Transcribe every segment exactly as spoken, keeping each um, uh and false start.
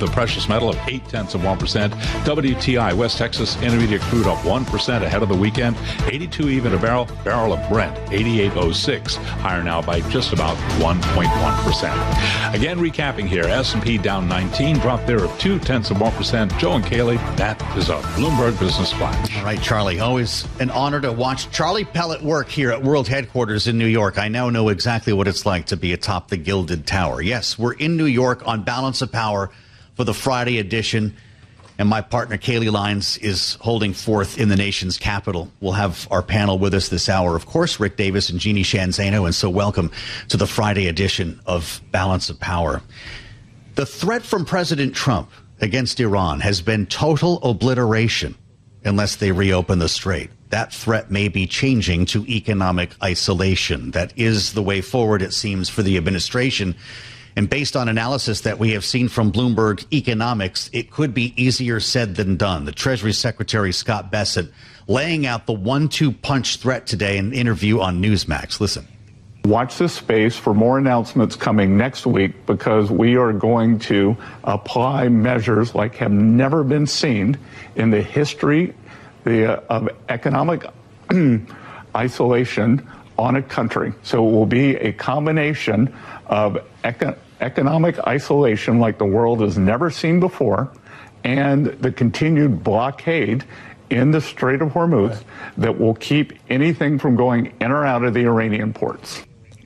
the precious metal of eight tenths of one percent. W T I West Texas Intermediate crude up one percent ahead of the weekend. eighty-two even a barrel. Barrel of Brent, eighty-eight oh six, higher now by just about one point one percent. Again, recapping here, S and P down nineteen, drop there of two tenths of one percent. Joe and Kaylee, that is a Bloomberg Business Flash. All right, Charlie, always an honor to watch Charlie Pellet work here at World Headquarters in New York. I now know exactly what it's like to be atop the Gilded Tower. Yes, we're in New York on Balance of Power for the Friday edition. And my partner, Kaylee Lyons, is holding forth in the nation's capital. We'll have our panel with us this hour. Of course, Rick Davis and Jeannie Shanzano. And so welcome to the Friday edition of Balance of Power. The threat from President Trump against Iran has been total obliteration unless they reopen the strait. That threat may be changing to economic isolation. That is the way forward, it seems, for the administration. And based on analysis that we have seen from Bloomberg Economics, it could be easier said than done. The Treasury Secretary Scott Bessent laying out the one two punch threat today in an interview on Newsmax. Listen. Watch this space for more announcements coming next week, because we are going to apply measures like have never been seen in the history the, uh, of economic isolation on a country. So it will be a combination of eco- economic isolation like the world has never seen before, and the continued blockade in the Strait of Hormuz that will keep anything from going in or out of the Iranian ports.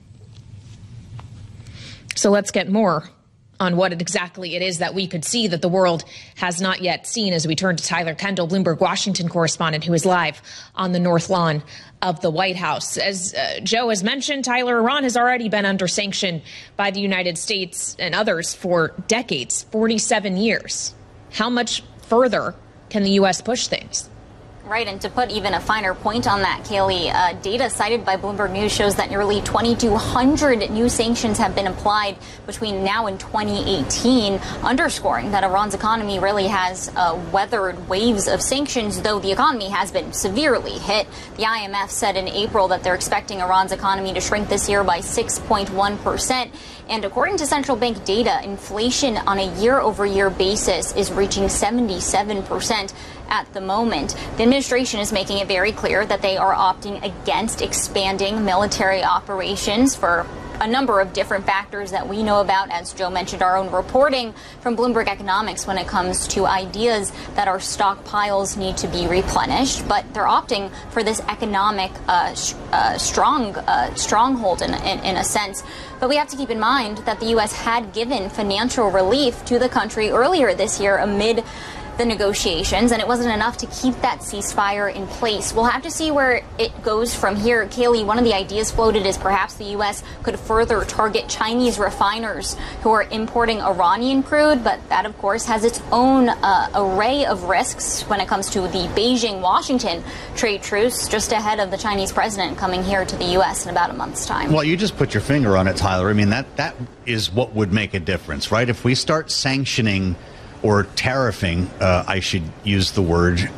So let's get more on what exactly it is that we could see that the world has not yet seen as we turn to Tyler Kendall, Bloomberg Washington correspondent, who is live on the North Lawn of the White House. As uh, Joe has mentioned, Tyler, Iran has already been under sanction by the United States and others for decades, forty-seven years. How much further can the U S push things? Right, and to put even a finer point on that, Kaylee, uh, data cited by Bloomberg News shows that nearly twenty-two hundred new sanctions have been applied between now and twenty eighteen, underscoring that Iran's economy really has uh, weathered waves of sanctions, though the economy has been severely hit. The I M F said in April that they're expecting Iran's economy to shrink this year by six point one percent. And according to central bank data, inflation on a year-over-year basis is reaching seventy-seven percent at the moment. The administration is making it very clear that they are opting against expanding military operations for a number of different factors that we know about. As Joe mentioned, our own reporting from Bloomberg Economics when it comes to ideas that our stockpiles need to be replenished. But they're opting for this economic uh, sh- uh, strong uh, stronghold in, in, in a sense. But we have to keep in mind that the U S had given financial relief to the country earlier this year amid the negotiations, and it wasn't enough to keep that ceasefire in place. We'll have to see where it goes from here. Kaylee, one of the ideas floated is perhaps the U S could further target Chinese refiners who are importing Iranian crude, but that, of course, has its own uh, array of risks when it comes to the Beijing-Washington trade truce just ahead of the Chinese president coming here to the U S in about a month's time. Well, you just put your finger on it, Tyler. I mean, that that is what would make a difference, right? If we start sanctioning or tariffing, uh, I should use the word,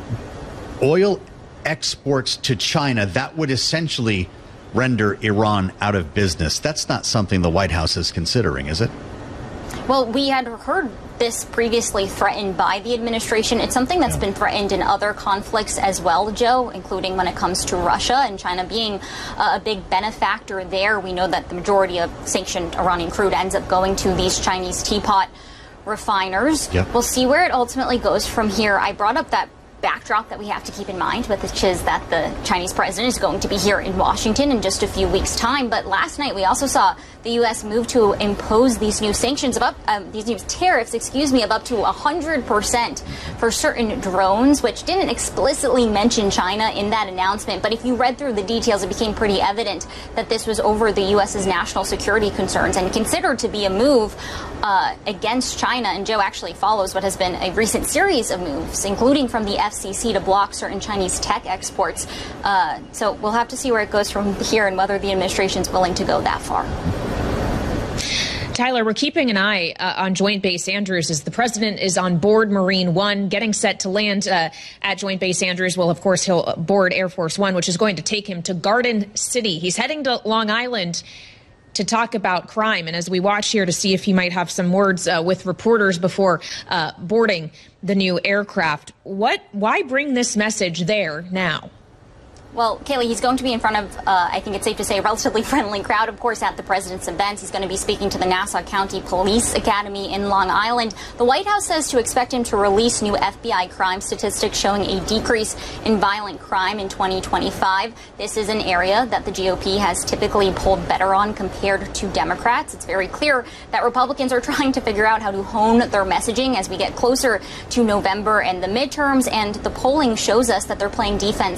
oil exports to China, that would essentially render Iran out of business. That's not something the White House is considering, is it? Well, we had heard this previously threatened by the administration. It's something that's yeah. been threatened in other conflicts as well, Joe, including when it comes to Russia and China being uh, a big benefactor there. We know that the majority of sanctioned Iranian crude ends up going to these Chinese teapot refiners. Yep. We'll see where it ultimately goes from here. I brought up that backdrop that we have to keep in mind, which is that the Chinese president is going to be here in Washington in just a few weeks' time. But last night we also saw the U S move to impose these new sanctions of up, um, these new tariffs, excuse me, of up to one hundred percent for certain drones, which didn't explicitly mention China in that announcement. But if you read through the details, it became pretty evident that this was over the U S's national security concerns and considered to be a move uh, against China. And Joe actually follows what has been a recent series of moves, including from the F C C to block certain Chinese tech exports. Uh, so we'll have to see where it goes from here and whether the administration's willing to go that far. Tyler, we're keeping an eye uh, on Joint Base Andrews as the president is on board Marine One, getting set to land uh, at Joint Base Andrews. Well, of course, he'll board Air Force One, which is going to take him to Garden City. He's heading to Long Island. to talk about crime. And as we watch here to see if he might have some words uh, with reporters before uh, boarding the new aircraft, what, why bring this message there now? Well, Kayleigh, he's going to be in front of, uh, I think it's safe to say, a relatively friendly crowd, of course, at the president's events. He's going to be speaking to the Nassau County Police Academy in Long Island. The White House says to expect him to release new F B I crime statistics showing a decrease in violent crime in twenty twenty-five. This is an area that the G O P has typically pulled better on compared to Democrats. It's very clear that Republicans are trying to figure out how to hone their messaging as we get closer to November and the midterms, and the polling shows us that they're playing defense